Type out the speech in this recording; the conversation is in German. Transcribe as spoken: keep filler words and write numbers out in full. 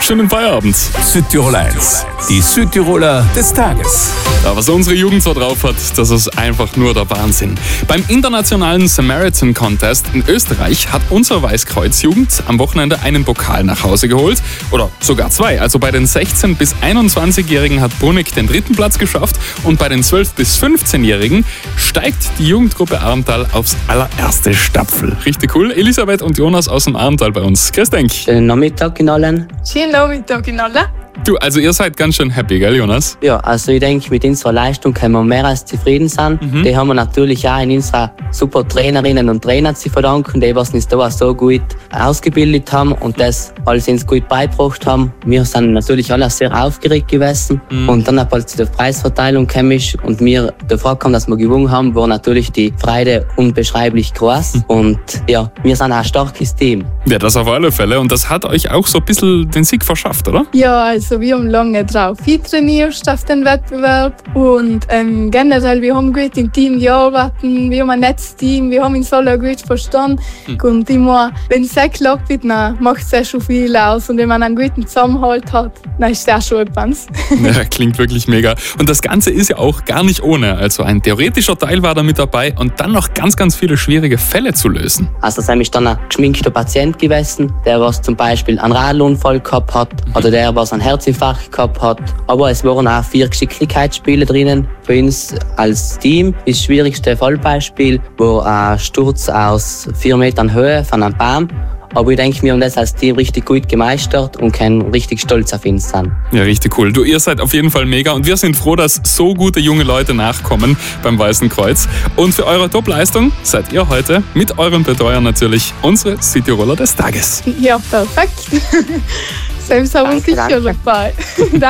schönen Feierabend. Südtirol eins, die Südtiroler des Tages. Ja, was unsere Jugend so drauf hat, das ist einfach nur der Wahnsinn. Beim internationalen Samaritan Contest in Österreich hat unsere Weißkreuz-Jugend am Wochenende einen Pokal nach Hause geholt. Oder sogar zwei. Also bei den sechzehn- bis einundzwanzigjährigen hat Bruneck den dritten Platz geschafft und bei den zwölf- bis fünfzehnjährigen steigt die Jugendgruppe Arntal aufs allererste Stapfel. Richtig cool. Elisabeth und Jonas aus dem Arntal bei uns. Grüß dich. Schönen Nachmittag in allen. Schönen Nachmittag in allen. Du, also ihr seid ganz schön happy, gell, Jonas? Ja, also ich denke, mit unserer Leistung können wir mehr als zufrieden sein. Mhm. Die haben wir natürlich auch in unserer super Trainerinnen und Trainer zu verdanken, die was uns da so gut ausgebildet haben und das alles uns gut beigebracht haben. Wir sind natürlich alle sehr aufgeregt gewesen. Mhm. Und dann, als die Preisverteilung kam und wir davor kam, dass wir gewonnen haben, war natürlich die Freude unbeschreiblich groß. Mhm. Und ja, wir sind ein starkes Team. Ja, das auf alle Fälle. Und das hat euch auch so ein bisschen den Sieg verschafft, oder? Ja, also wir haben lange drauf trainiert auf den Wettbewerb und ähm, generell, wir haben gut im Team gearbeitet, wir haben ein nettes Team, wir haben uns alle gut verstanden. Hm. Und immer, wenn es nicht klappt, dann macht es ja schon viel aus. Und wenn man einen guten Zusammenhalt hat, dann ist das schon etwas. Ja, klingt wirklich mega. Und das Ganze ist ja auch gar nicht ohne. Also ein theoretischer Teil war da mit dabei und dann noch ganz, ganz viele schwierige Fälle zu lösen. Also da ist dann ein geschminkter Patient gewesen, der was zum Beispiel einen Radunfall gehabt hat, mhm. oder der was einen Herzinfarkt gehabt hat. Aber es waren auch vier Geschicklichkeitsspiele drinnen. Für uns als Team ist das schwierigste Fallbeispiel, wo ein Sturz aus vier Metern Höhe von einem Baum. Aber ich denke, wir haben das als Team richtig gut gemeistert und können richtig stolz auf uns sein. Ja, richtig cool. Du, ihr seid auf jeden Fall mega und wir sind froh, dass so gute junge Leute nachkommen beim Weißen Kreuz. Und für eure Top-Leistung seid ihr heute mit eurem Betreuer natürlich unsere Südtiroler des Tages. Ja, perfekt. Selbst haben wir sicher dabei.